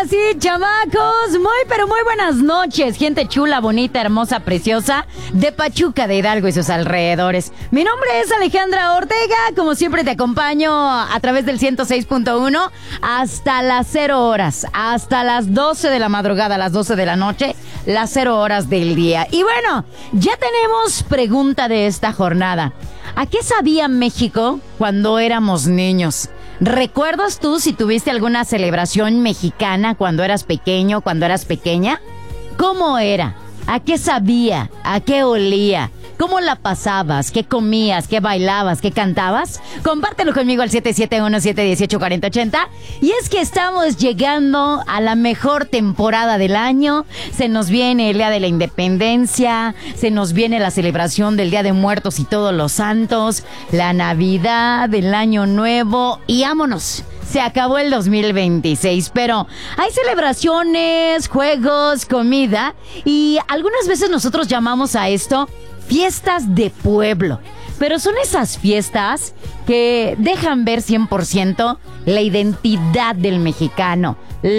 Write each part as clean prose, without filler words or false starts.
sí, chamacos. Pero muy buenas noches, gente chula, bonita, hermosa, preciosa de Pachuca, de Hidalgo y sus alrededores. Mi nombre es Alejandra Ortega. Como siempre te acompaño a través del 106.1 hasta las 0 horas, hasta las 12 de la madrugada, las 12 de la noche, las 0 horas del día. Y bueno, ya tenemos pregunta de esta jornada. ¿A qué sabía México cuando éramos niños? ¿Recuerdas tú si tuviste alguna celebración mexicana cuando eras pequeño, cuando eras pequeña? ¿Cómo era? ¿A qué sabía? ¿A qué olía? ¿Cómo la pasabas? ¿Qué comías? ¿Qué bailabas? ¿Qué cantabas? Compártelo conmigo al 771-718-4080. Y es que estamos llegando a la mejor temporada del año. Se nos viene el Día de la Independencia, se nos viene la celebración del Día de Muertos y Todos los Santos, la Navidad, el Año Nuevo y vámonos. Se acabó el 2026, pero hay celebraciones, juegos, comida y algunas veces nosotros llamamos a esto fiestas de pueblo. Pero son esas fiestas que dejan ver 100% la identidad del mexicano.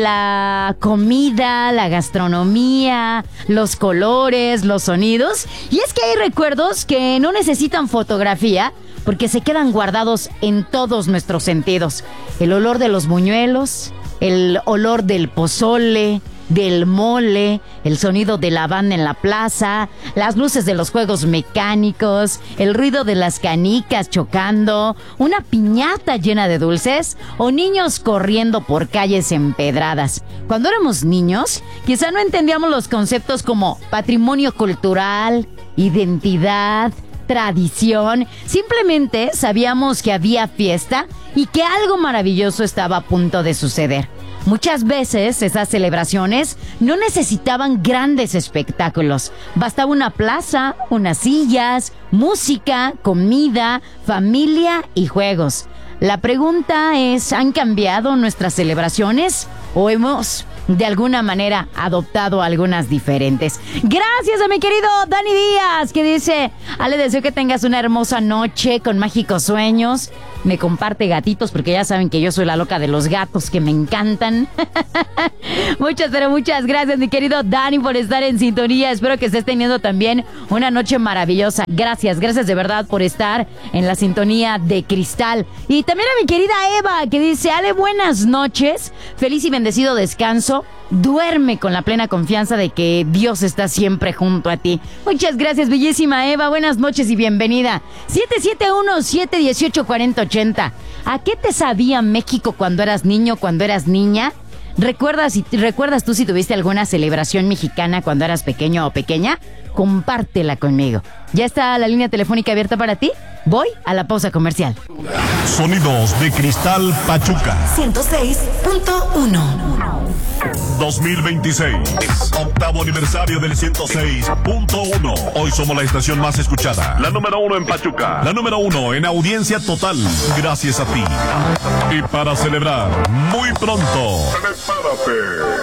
La comida, la gastronomía, los colores, los sonidos. Y es que hay recuerdos que no necesitan fotografía porque se quedan guardados en todos nuestros sentidos. El olor de los buñuelos, el olor del pozole, del mole, el sonido de la banda en la plaza, las luces de los juegos mecánicos, el ruido de las canicas chocando, una piñata llena de dulces o niños corriendo por calles empedradas. Cuando éramos niños, quizá no entendíamos los conceptos como patrimonio cultural, identidad, tradición. Simplemente sabíamos que había fiesta y que algo maravilloso estaba a punto de suceder. Muchas veces esas celebraciones no necesitaban grandes espectáculos. Bastaba una plaza, unas sillas, música, comida, familia y juegos. La pregunta es, ¿han cambiado nuestras celebraciones o hemos de alguna manera adoptado algunas diferentes? Gracias a mi querido Dani Díaz, que dice: Ale, deseo que tengas una hermosa noche con mágicos sueños. Me comparte gatitos porque ya saben que yo soy la loca de los gatos, que me encantan. Muchas gracias, mi querido Dani, por estar en sintonía. Espero que estés teniendo también una noche maravillosa. Gracias de verdad por estar en la sintonía de Cristal. Y también a mi querida Eva, que dice: Ale, buenas noches, feliz y bendecido descanso. Duerme con la plena confianza de que Dios está siempre junto a ti. Muchas gracias, bellísima Eva. Buenas noches y bienvenida. 771-718-4080. ¿A qué te sabía México cuando eras niño, cuando eras niña? ¿Recuerdas tú si tuviste alguna celebración mexicana cuando eras pequeño o pequeña? Compártela conmigo. ¿Ya está la línea telefónica abierta para ti? Voy a la pausa comercial. Sonidos de Cristal Pachuca 106.1. 2026, octavo aniversario del 106.1. Hoy somos la estación más escuchada, la número 1 en Pachuca, la número 1 en audiencia total, gracias a ti. Y para celebrar muy pronto, prepárate.